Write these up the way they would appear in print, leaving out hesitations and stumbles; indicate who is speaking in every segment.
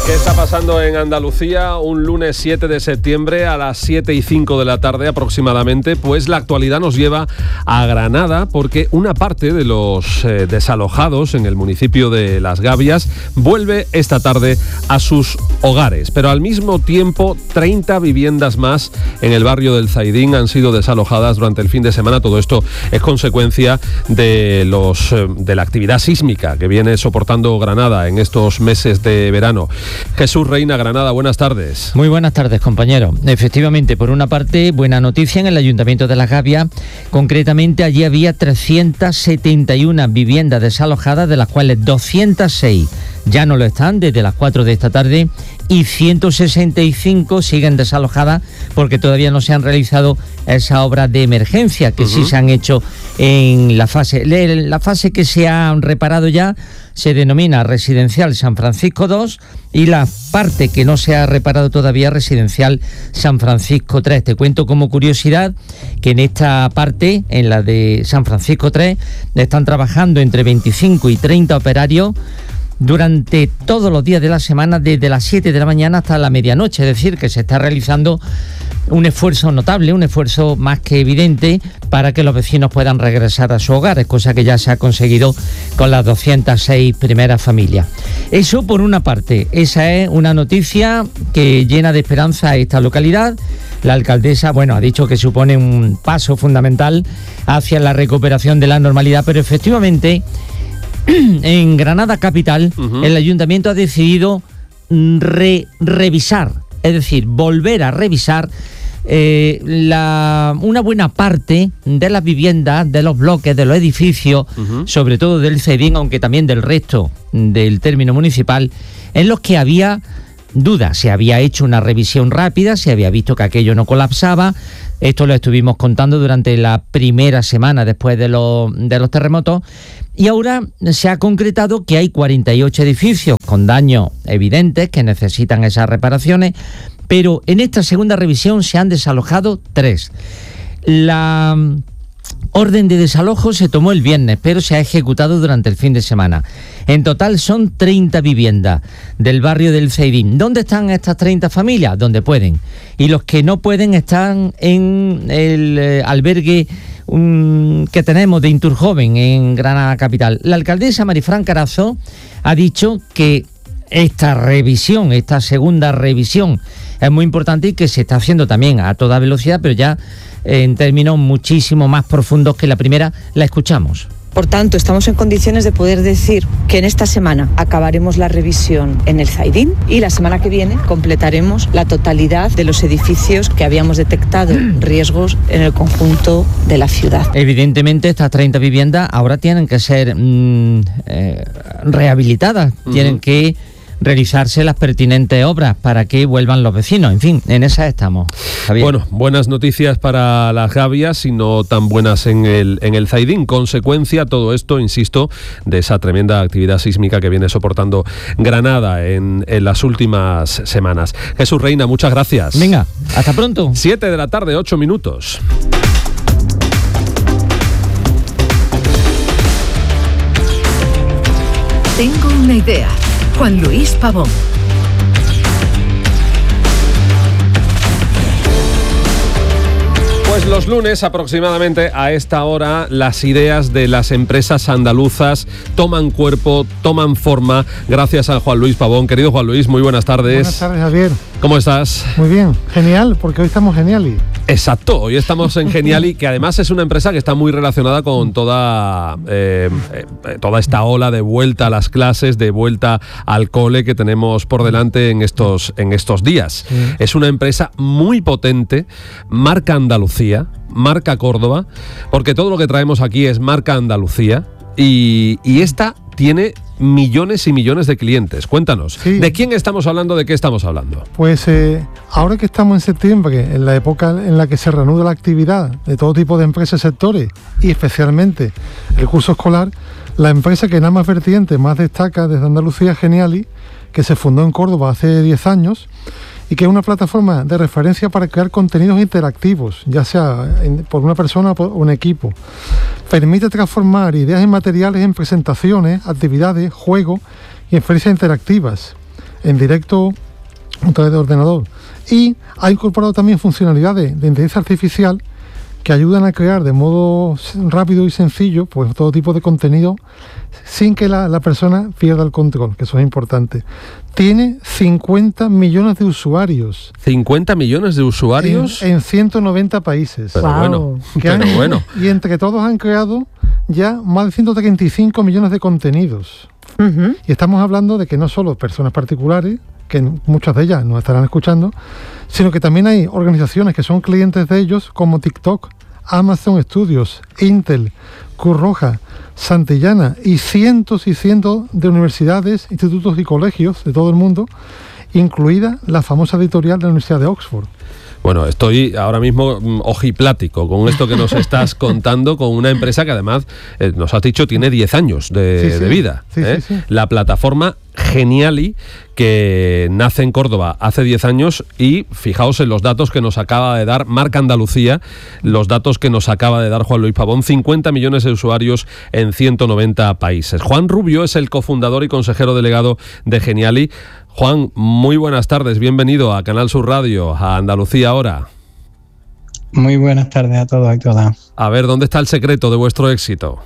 Speaker 1: ¿Qué está pasando en Andalucía un lunes 7 de septiembre a las 7:05 de la tarde aproximadamente? Pues la actualidad nos lleva a Granada porque una parte de los desalojados en el municipio de Las Gavias vuelve esta tarde a sus hogares. Pero al mismo tiempo 30 viviendas más en el barrio del Zaidín han sido desalojadas durante el fin de semana. Todo esto es consecuencia de la actividad sísmica que viene soportando Granada en estos meses de verano. Jesús Reina, Granada, buenas tardes.
Speaker 2: Muy buenas tardes, compañero. Efectivamente, por una parte, buena noticia en el Ayuntamiento de Las Gavias. Concretamente, allí había 371 viviendas desalojadas, de las cuales 206 ya no lo están desde las 4 de esta tarde y 165 siguen desalojadas porque todavía no se han realizado esas obras de emergencia que sí se han hecho en la fase. La fase que se han reparado ya se denomina Residencial San Francisco II y la parte que no se ha reparado todavía Residencial San Francisco III. Te cuento como curiosidad que en esta parte, en la de San Francisco III, están trabajando entre 25 y 30 operarios durante todos los días de la semana, desde las 7 de la mañana hasta la medianoche. Es decir, que se está realizando un esfuerzo notable, un esfuerzo más que evidente para que los vecinos puedan regresar a sus hogares, cosa que ya se ha conseguido con las 206 primeras familias. Eso por una parte, esa es una noticia que llena de esperanza a esta localidad. La alcaldesa, ha dicho que supone un paso fundamental hacia la recuperación de la normalidad, pero efectivamente en Granada capital el ayuntamiento ha decidido revisar, es decir, volver a revisar una buena parte de las viviendas, de los bloques, de los edificios, sobre todo del Zaidín, aunque también del resto del término municipal, en los que había dudas. Se había hecho una revisión rápida, se había visto que aquello no colapsaba. Esto lo estuvimos contando durante la primera semana después de los terremotos. Y ahora se ha concretado que hay 48 edificios con daños evidentes que necesitan esas reparaciones, pero en esta segunda revisión se han desalojado 3. La orden de desalojo se tomó el viernes, pero se ha ejecutado durante el fin de semana. En total son 30 viviendas del barrio del Zaidín. ¿Dónde están estas 30 familias? Donde pueden. Y los que no pueden están en el albergue que tenemos de Inturjoven en Granada capital. La alcaldesa Marifran Carazo ha dicho que esta segunda revisión es muy importante y que se está haciendo también a toda velocidad, pero ya en términos muchísimo más profundos que la primera. La escuchamos.
Speaker 3: Por tanto, estamos en condiciones de poder decir que en esta semana acabaremos la revisión en el Zaidín y la semana que viene completaremos la totalidad de los edificios que habíamos detectado riesgos en el conjunto de la ciudad.
Speaker 2: Evidentemente, estas 30 viviendas ahora tienen que ser rehabilitadas, tienen que realizarse las pertinentes obras para que vuelvan los vecinos. En fin, en esa estamos, Javier.
Speaker 1: Bueno, buenas noticias para Las Gavias y no tan buenas en el Zaidín. Consecuencia, todo esto, insisto, de esa tremenda actividad sísmica que viene soportando Granada en las últimas semanas. Jesús Reina, muchas gracias.
Speaker 2: Venga, hasta pronto.
Speaker 1: 7 de la tarde, 8 minutos.
Speaker 4: Tengo una idea. Juan Luis Pavón.
Speaker 1: Pues los lunes aproximadamente a esta hora las ideas de las empresas andaluzas toman cuerpo, toman forma, gracias a Juan Luis Pavón. Querido Juan Luis, muy buenas tardes.
Speaker 5: Buenas tardes, Javier.
Speaker 1: ¿Cómo estás?
Speaker 5: Muy bien, genial, porque hoy estamos Geniali.
Speaker 1: Exacto, hoy estamos en Geniali, que además es una empresa que está muy relacionada con toda esta ola de vuelta a las clases, de vuelta al cole que tenemos por delante en estos días. Sí. Es una empresa muy potente, marca Andalucía, marca Córdoba, porque todo lo que traemos aquí es marca Andalucía y esta tiene millones y millones de clientes. Cuéntanos, sí. ¿De quién estamos hablando? ¿De qué estamos hablando?
Speaker 5: Pues ahora que estamos en septiembre, en la época en la que se reanuda la actividad de todo tipo de empresas y sectores, y especialmente el curso escolar, la empresa que en ambas vertientes más destaca desde Andalucía es Geniali, que se fundó en Córdoba hace 10 años y que es una plataforma de referencia para crear contenidos interactivos, ya sea por una persona o por un equipo. Permite transformar ideas y materiales en presentaciones, actividades, juegos y experiencias interactivas. en directo a través de ordenador. Y ha incorporado también funcionalidades de inteligencia artificial que ayudan a crear de modo rápido y sencillo pues todo tipo de contenido sin que la persona pierda el control, que eso es importante. Tiene 50 millones de usuarios.
Speaker 1: 50 millones de usuarios
Speaker 5: en 190 países.
Speaker 1: Pero bueno.
Speaker 5: Y entre todos han creado ya más de 135 millones de contenidos. Uh-huh. Y estamos hablando de que no solo personas particulares, que muchas de ellas nos estarán escuchando, sino que también hay organizaciones que son clientes de ellos, como TikTok, Amazon Studios, Intel, Cruz Roja, Santillana y cientos de universidades, institutos y colegios de todo el mundo, incluida la famosa editorial de la Universidad de Oxford.
Speaker 1: Bueno, estoy ahora mismo ojiplático con esto que nos estás contando, con una empresa que además, nos has dicho, tiene 10 años de vida. Sí. La plataforma Geniali, que nace en Córdoba hace 10 años y fijaos en los datos que nos acaba de dar Marca Andalucía, los datos que nos acaba de dar Juan Luis Pavón, 50 millones de usuarios en 190 países. Juan Rubio es el cofundador y consejero delegado de Geniali. Juan, muy buenas tardes, bienvenido a Canal Sur Radio, a Andalucía Ahora.
Speaker 6: Muy buenas tardes a todos y todas.
Speaker 1: A ver, ¿dónde está el secreto de vuestro éxito?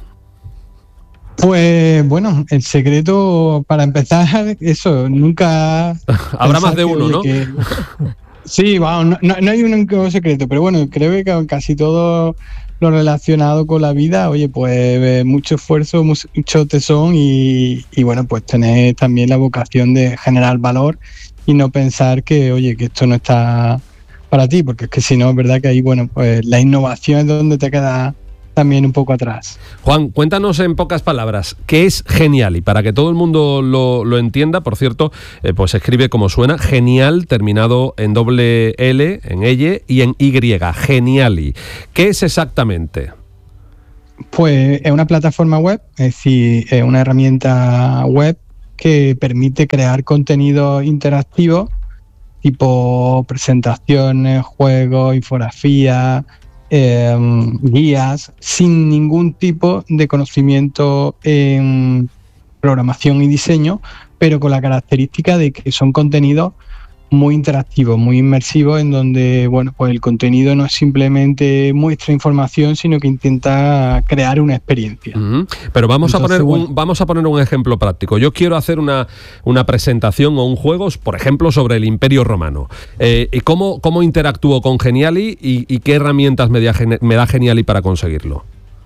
Speaker 6: Pues bueno, el secreto, para empezar, eso, nunca...
Speaker 1: Habrá más de uno, ¿no?
Speaker 6: Sí, bueno, no hay un único secreto, pero bueno, creo que casi todo lo relacionado con la vida, oye, pues mucho esfuerzo, mucho tesón y bueno, pues tener también la vocación de generar valor y no pensar que, oye, que esto no está para ti, porque es que si no, es verdad que ahí, bueno, pues la innovación es donde te queda también un poco atrás.
Speaker 1: Juan, cuéntanos en pocas palabras, ¿qué es Geniali? Para que todo el mundo lo entienda, por cierto, pues se escribe como suena, Genial, terminado en doble L, en elle y en Y, Geniali. ¿Qué es exactamente?
Speaker 6: Pues es una plataforma web, es decir, es una herramienta web que permite crear contenido interactivo, tipo presentaciones, juegos, infografías, guías, sin ningún tipo de conocimiento en programación y diseño, pero con la característica de que son contenidos muy interactivos, muy inmersivos, en donde, bueno, pues el contenido no es simplemente muestra información, sino que intenta crear una experiencia.
Speaker 1: Uh-huh. Pero vamos a poner un ejemplo práctico. Yo quiero hacer una presentación o un juego, por ejemplo, sobre el Imperio Romano. ¿Cómo interactúo con Geniali y qué herramientas me da Geniali para conseguirlo?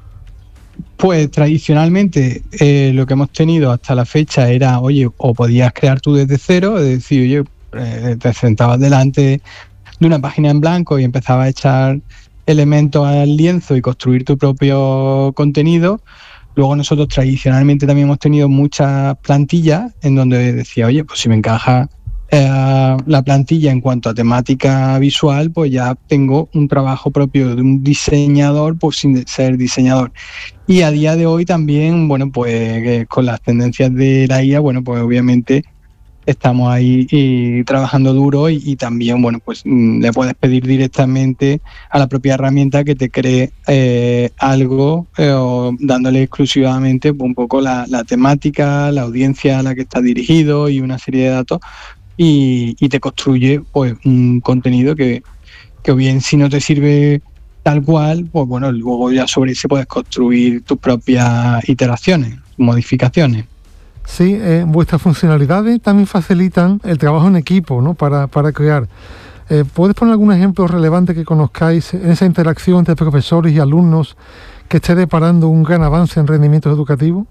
Speaker 6: Pues tradicionalmente lo que hemos tenido hasta la fecha era, oye, o podías crear tú desde cero, es decir, oye, te sentabas delante de una página en blanco y empezabas a echar elementos al lienzo y construir tu propio contenido. Luego nosotros tradicionalmente también hemos tenido muchas plantillas en donde decía, oye, pues si me encaja la plantilla en cuanto a temática visual, pues ya tengo un trabajo propio de un diseñador, pues sin ser diseñador. Y a día de hoy también, bueno, pues con las tendencias de la IA, bueno, pues obviamente estamos ahí trabajando duro y también, bueno, pues le puedes pedir directamente a la propia herramienta que te cree algo, dándole exclusivamente un poco la temática, la audiencia a la que está dirigido y una serie de datos y te construye pues un contenido que o bien si no te sirve tal cual, pues bueno, luego ya sobre ese puedes construir tus propias iteraciones, modificaciones.
Speaker 5: Sí, vuestras funcionalidades también facilitan el trabajo en equipo, ¿no? Para crear. ¿Puedes poner algún ejemplo relevante que conozcáis en esa interacción entre profesores y alumnos que esté deparando un gran avance en rendimiento educativo?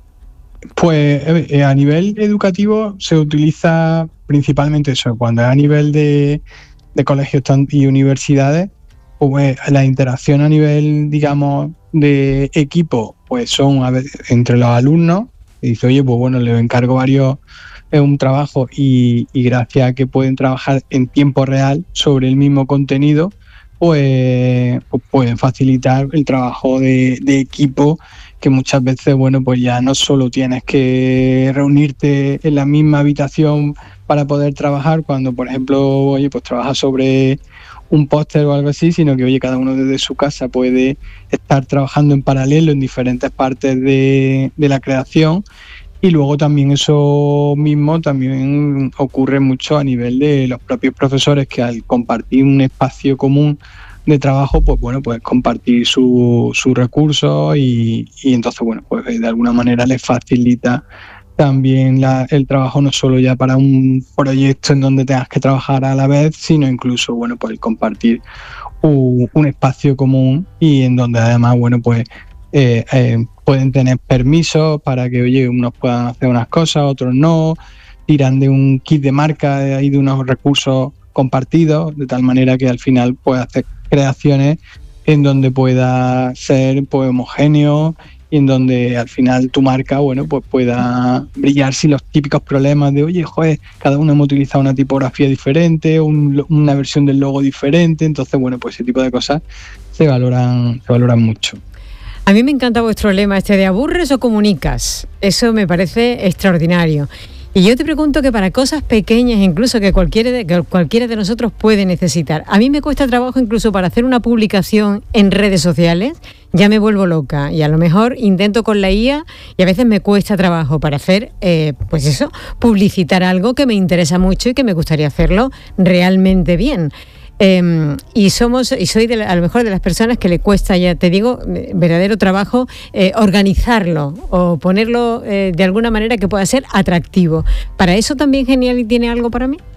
Speaker 6: Pues a nivel educativo se utiliza principalmente eso. Cuando es a nivel de colegios y universidades, pues la interacción a nivel, digamos, de equipo, pues son entre los alumnos. Y dice, oye, pues bueno, les encargo varios un trabajo y gracias a que pueden trabajar en tiempo real sobre el mismo contenido, pues pueden facilitar el trabajo de equipo, que muchas veces, bueno, pues ya no solo tienes que reunirte en la misma habitación para poder trabajar cuando, por ejemplo, oye, pues trabajas sobre un póster o algo así, sino que, oye, cada uno desde su casa puede estar trabajando en paralelo en diferentes partes de la creación Y luego también eso mismo también ocurre mucho a nivel de los propios profesores, que al compartir un espacio común de trabajo, pues bueno, pues compartir sus recursos y entonces, bueno, pues de alguna manera les facilita también el trabajo, no solo ya para un proyecto en donde tengas que trabajar a la vez, sino incluso, bueno, pues el compartir un espacio común y en donde además, bueno, pues pueden tener permisos para que, oye, unos puedan hacer unas cosas, otros no, tiran de un kit de marca y de unos recursos compartidos, de tal manera que al final puedes hacer creaciones en donde pueda ser pues homogéneo y en donde al final tu marca, bueno, pues pueda brillar sin los típicos problemas de, oye, joder, cada uno hemos utilizado una tipografía diferente, una versión del logo diferente. Entonces, bueno, pues ese tipo de cosas se valoran mucho.
Speaker 7: A mí me encanta vuestro lema de ¿aburres o comunicas? Eso me parece extraordinario. Y yo te pregunto que para cosas pequeñas, incluso que cualquiera de nosotros puede necesitar. A mí me cuesta trabajo incluso para hacer una publicación en redes sociales, ya me vuelvo loca. Y a lo mejor intento con la IA y a veces me cuesta trabajo para hacer, pues eso, publicitar algo que me interesa mucho y que me gustaría hacerlo realmente bien. Y soy a lo mejor de las personas que le cuesta, ya te digo, verdadero trabajo organizarlo o ponerlo de alguna manera que pueda ser atractivo. ¿Para eso también Genially tiene algo para mí?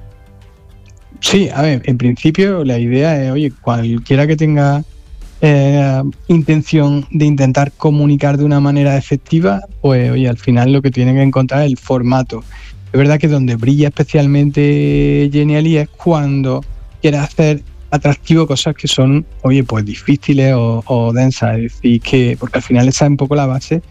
Speaker 6: Sí, a ver, en principio la idea es, oye, cualquiera que tenga intención de intentar comunicar de una manera efectiva, pues oye, al final lo que tiene que encontrar es el formato. Es verdad que donde brilla especialmente Genially es cuando quiere hacer atractivo cosas que son, oye, pues difíciles o densas, es decir, que porque al final esa es un poco la base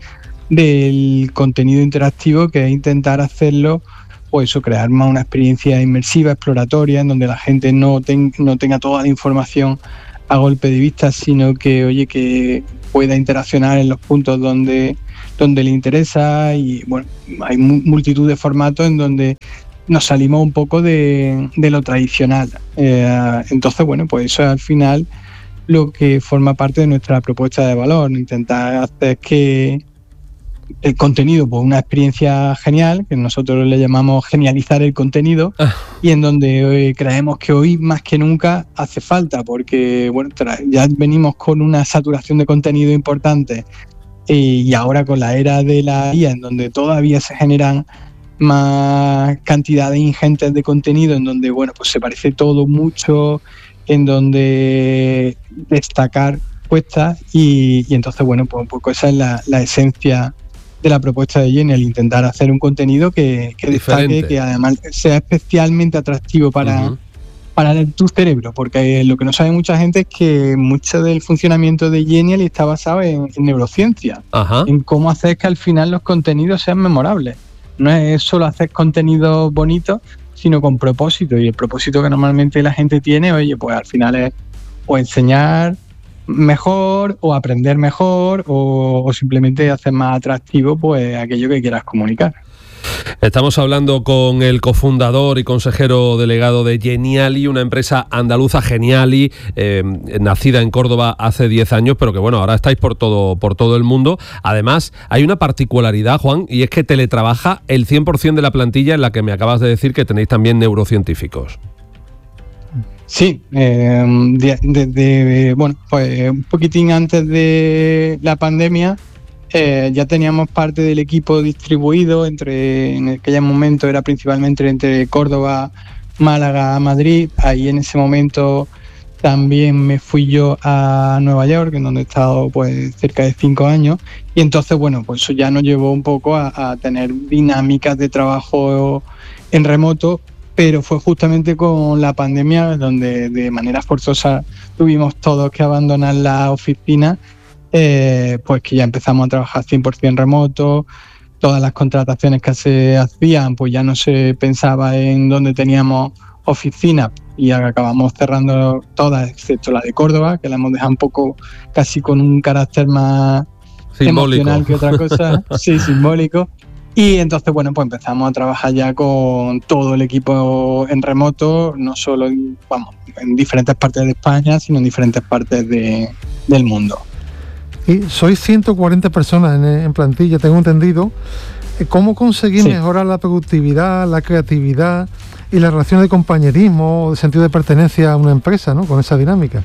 Speaker 6: del contenido interactivo, que es intentar hacerlo, pues eso, crear más una experiencia inmersiva, exploratoria, en donde la gente no tenga toda la información a golpe de vista, sino que, oye, que pueda interaccionar en los puntos donde le interesa. Y bueno, hay multitud de formatos en donde nos salimos un poco de lo tradicional. Entonces, bueno, pues eso es al final lo que forma parte de nuestra propuesta de valor, intentar hacer que el contenido, pues una experiencia genial, que nosotros le llamamos genializar el contenido, y en donde creemos que hoy más que nunca hace falta, porque bueno, ya venimos con una saturación de contenido importante, y ahora con la era de la IA, en donde todavía se generan más cantidades ingentes de contenido, en donde bueno, pues se parece todo mucho, en donde destacar cuesta, y entonces bueno, pues un poco esa es la esencia de la propuesta de Genially, intentar hacer un contenido que destaque, que además sea especialmente atractivo para tu cerebro, porque lo que no sabe mucha gente es que mucho del funcionamiento de Genially está basado en neurociencia. Ajá. En cómo hacer que al final los contenidos sean memorables. No es solo hacer contenido bonito, sino con propósito, y el propósito que normalmente la gente tiene, oye, pues al final es o enseñar mejor o aprender mejor o simplemente hacer más atractivo pues aquello que quieras comunicar.
Speaker 1: Estamos hablando con el cofundador y consejero delegado de Genially, una empresa andaluza, Genially, nacida en Córdoba hace 10 años, pero que bueno, ahora estáis por todo el mundo. Además, hay una particularidad, Juan, y es que teletrabaja el 100% de la plantilla, en la que me acabas de decir que tenéis también neurocientíficos.
Speaker 6: Sí, bueno, pues un poquitín antes de la pandemia ya teníamos parte del equipo distribuido en aquel momento era principalmente entre Córdoba, Málaga, Madrid. Ahí en ese momento también me fui yo a Nueva York, en donde he estado pues cerca de 5 años, y entonces bueno, pues eso ya nos llevó un poco a tener dinámicas de trabajo en remoto. Pero fue justamente con la pandemia donde de manera forzosa tuvimos todos que abandonar la oficina, pues que ya empezamos a trabajar 100% remoto. Todas las contrataciones que se hacían, pues ya no se pensaba en dónde teníamos oficina, y acabamos cerrando todas, excepto la de Córdoba, que la hemos dejado un poco casi con un carácter más simbólico, emocional que otra cosa. Sí, simbólico. Y entonces, bueno, pues empezamos a trabajar ya con todo el equipo en remoto, no solo en diferentes partes de España, sino en diferentes partes del mundo.
Speaker 5: Y sois 140 personas en plantilla, tengo entendido. ¿Cómo conseguir mejorar la productividad, la creatividad y la relación de compañerismo, de sentido de pertenencia a una empresa, ¿no? Con esa dinámica?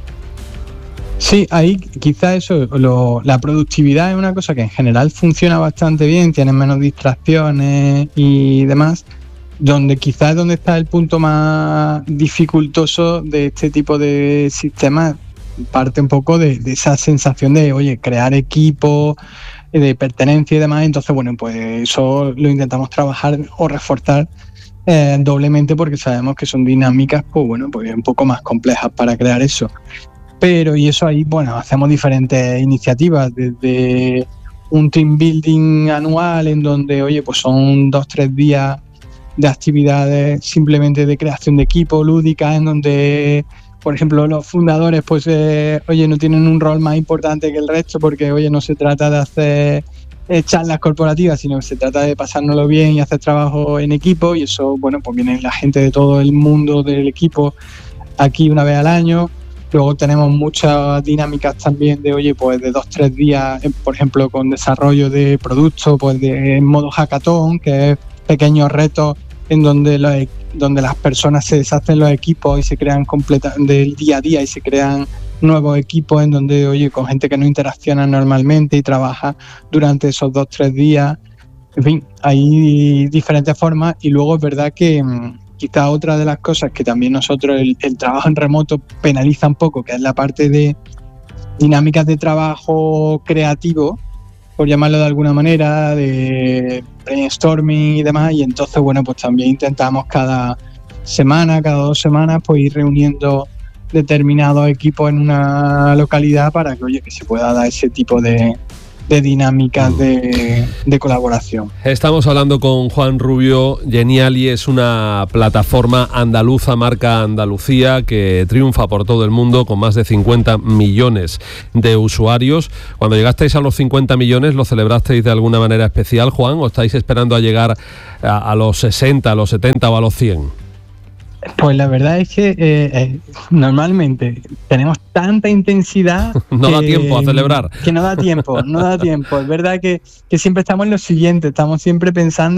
Speaker 6: Sí, ahí quizá eso, la productividad es una cosa que en general funciona bastante bien, tienes menos distracciones y demás, donde quizás es donde está el punto más dificultoso de este tipo de sistemas, parte un poco de esa sensación de, oye, crear equipo, de pertenencia y demás. Entonces, bueno, pues eso lo intentamos trabajar o reforzar doblemente, porque sabemos que son dinámicas, pues bueno, pues un poco más complejas para crear eso. Pero, y eso ahí, bueno, hacemos diferentes iniciativas, desde un team building anual en donde, oye, pues son 2-3 días de actividades simplemente de creación de equipo lúdica, en donde, por ejemplo, los fundadores, pues, oye, no tienen un rol más importante que el resto, porque, oye, no se trata de hacer charlas corporativas, sino que se trata de pasárnoslo bien y hacer trabajo en equipo, y eso, bueno, pues viene la gente de todo el mundo del equipo aquí una vez al año. Luego tenemos muchas dinámicas también de, oye, pues de 2-3 días, por ejemplo, con desarrollo de productos, pues en modo hackathon, que es pequeños retos en donde las personas se deshacen los equipos y se crean del día a día y se crean nuevos equipos en donde, oye, con gente que no interacciona normalmente y trabaja durante esos 2-3 días. En fin, hay diferentes formas, y luego es verdad que quizá otra de las cosas que también nosotros, el trabajo en remoto penaliza un poco, que es la parte de dinámicas de trabajo creativo, por llamarlo de alguna manera, de brainstorming y demás, y entonces, bueno, pues también intentamos cada semana, cada 2 semanas, pues ir reuniendo determinados equipos en una localidad para que, oye, que se pueda dar ese tipo de dinámicas de colaboración.
Speaker 1: Estamos hablando con Juan Rubio. Geniali es una plataforma andaluza, marca Andalucía, que triunfa por todo el mundo con más de 50 millones de usuarios. Cuando llegasteis a los 50 millones, ¿lo celebrasteis de alguna manera especial, Juan, o estáis esperando a llegar a los 60, a los 70 o a los 100?
Speaker 6: Pues la verdad es que normalmente tenemos tanta intensidad
Speaker 1: no da tiempo a celebrar.
Speaker 6: Que no da tiempo. Es verdad que siempre estamos en lo siguiente, estamos siempre pensando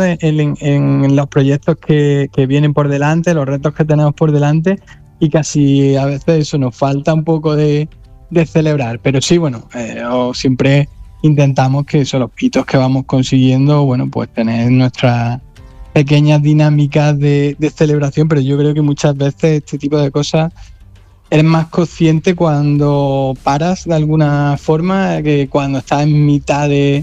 Speaker 6: en los proyectos que vienen por delante, los retos que tenemos por delante, y casi a veces eso nos falta un poco de celebrar. Pero sí, bueno, siempre intentamos que son los hitos que vamos consiguiendo, bueno, pues tener nuestra pequeñas dinámicas de celebración, pero yo creo que muchas veces este tipo de cosas eres más consciente cuando paras de alguna forma que cuando estás en mitad de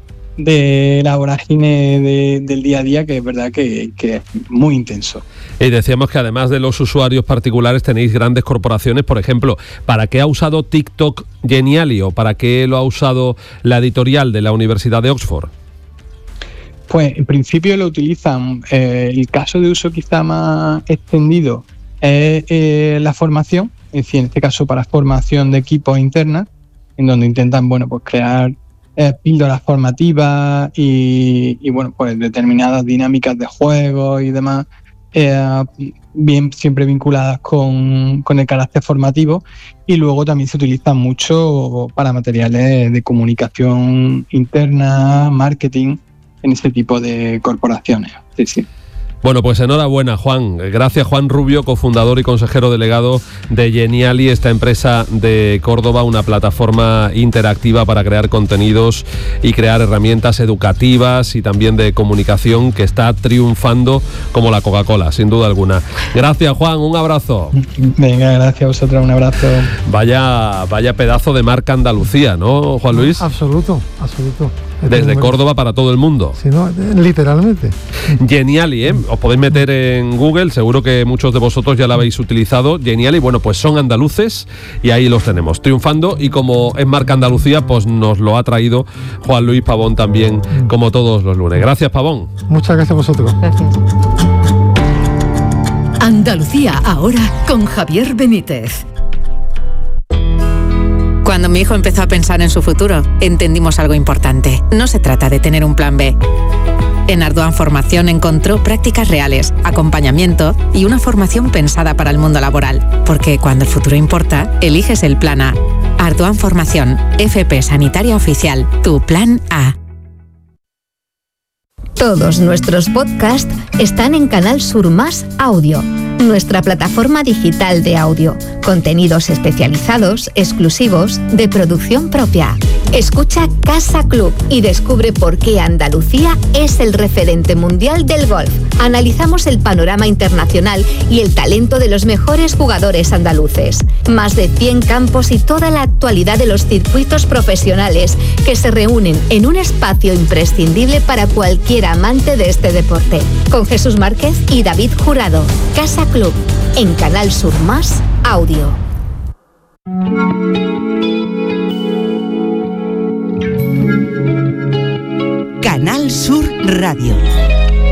Speaker 6: la vorágine del día a día, que es verdad que es muy intenso.
Speaker 1: Y decíamos que además de los usuarios particulares tenéis grandes corporaciones. Por ejemplo, ¿para qué ha usado TikTok Geniali o para qué lo ha usado la editorial de la Universidad de Oxford?
Speaker 6: Pues en principio lo utilizan, el caso de uso quizá más extendido es la formación, es decir, en este caso para formación de equipos internas, en donde intentan, bueno, pues crear píldoras formativas y bueno, pues determinadas dinámicas de juego y demás, bien siempre vinculadas con el carácter formativo. Y luego también se utiliza mucho para materiales de comunicación interna, marketing, en este tipo de corporaciones. Sí, sí.
Speaker 1: Bueno, pues enhorabuena, Juan. Gracias, Juan Rubio, cofundador y consejero delegado de Geniali, esta empresa de Córdoba, una plataforma interactiva para crear contenidos y crear herramientas educativas y también de comunicación, que está triunfando como la Coca-Cola, sin duda alguna. Gracias, Juan, un abrazo.
Speaker 6: Venga, gracias a vosotros, un abrazo.
Speaker 1: Vaya pedazo de marca Andalucía, ¿no, Juan Luis?
Speaker 5: Absoluto.
Speaker 1: Desde Córdoba para todo el mundo.
Speaker 5: Sí, no, literalmente.
Speaker 1: Geniali, ¿eh? Os podéis meter en Google, seguro que muchos de vosotros ya la habéis utilizado. Geniali, bueno, pues son andaluces y ahí los tenemos, triunfando, y como es marca Andalucía, pues nos lo ha traído Juan Luis Pavón también, como todos los lunes. Gracias, Pavón.
Speaker 5: Muchas gracias a vosotros.
Speaker 7: Gracias.
Speaker 4: Andalucía ahora con Javier Benítez.
Speaker 8: Cuando mi hijo empezó a pensar en su futuro, entendimos algo importante. No se trata de tener un plan B. En Ardoan Formación encontró prácticas reales, acompañamiento y una formación pensada para el mundo laboral. Porque cuando el futuro importa, eliges el plan A. Ardoan Formación, FP Sanitaria Oficial, tu plan A.
Speaker 9: Todos nuestros podcasts están en Canal Sur Más Audio, nuestra plataforma digital de audio. Contenidos especializados, exclusivos, de producción propia. Escucha Casa Club y descubre por qué Andalucía es el referente mundial del golf. Analizamos el panorama internacional y el talento de los mejores jugadores andaluces. Más de 100 campos y toda la actualidad de los circuitos profesionales que se reúnen en un espacio imprescindible para cualquier amante de este deporte. Con Jesús Márquez y David Jurado. Casa Club, en Canal Sur Más Audio.
Speaker 10: Canal Sur Radio.